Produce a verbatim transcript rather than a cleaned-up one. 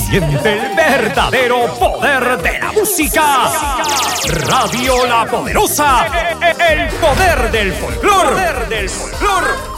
siente el verdadero poder de la música. Radio La Poderosa, el poder del folclor.